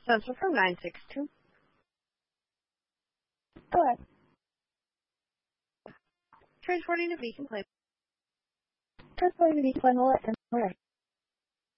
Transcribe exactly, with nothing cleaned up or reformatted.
Central from nine six two. Go ahead. Transporting to Beacon Place. Transporting to Beacon Place. Hold it.